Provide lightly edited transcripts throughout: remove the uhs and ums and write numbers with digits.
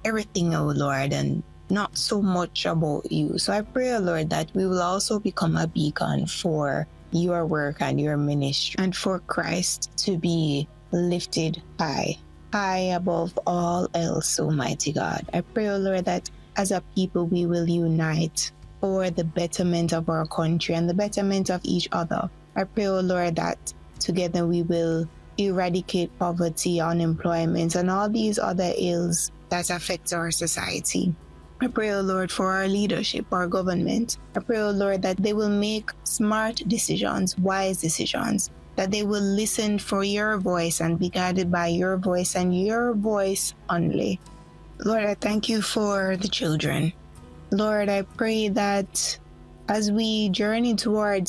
everything, oh Lord, and not so much about you. So I pray, oh Lord, that we will also become a beacon for your work and your ministry, and for Christ to be lifted high, high above all else, Almighty God. I pray, oh Lord, that as a people we will unite for the betterment of our country and the betterment of each other. I pray, oh Lord, that together we will eradicate poverty, unemployment, and all these other ills that affect our society. I pray, oh Lord, for our leadership, our government. I pray, oh Lord, that they will make smart decisions, wise decisions, that they will listen for your voice and be guided by your voice and your voice only. Lord, I thank you for the children. Lord, I pray that as we journey towards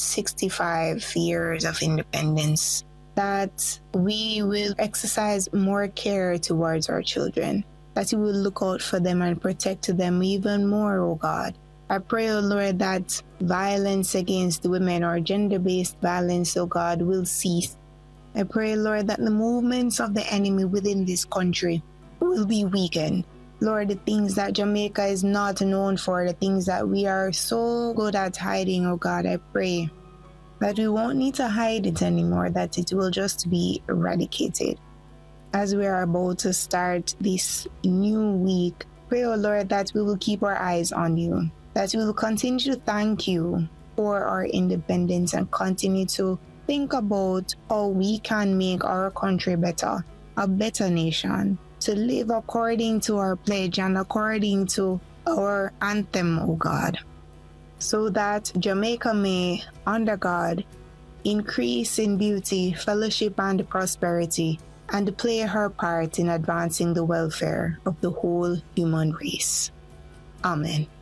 65 years of independence, that we will exercise more care towards our children, that you will look out for them and protect them even more, oh God. I pray, oh Lord, that violence against women or gender-based violence, oh God, will cease. I pray, Lord, that the movements of the enemy within this country will be weakened. Lord, the things that Jamaica is not known for, the things that we are so good at hiding, oh God, I pray that we won't need to hide it anymore, that it will just be eradicated. As we are about to start this new week, pray, oh Lord, that we will keep our eyes on you, that we will continue to thank you for our independence and continue to think about how we can make our country better, a better nation, to live according to our pledge and according to our anthem, oh God, so that Jamaica may, under God, increase in beauty, fellowship, and prosperity, and play her part in advancing the welfare of the whole human race. Amen.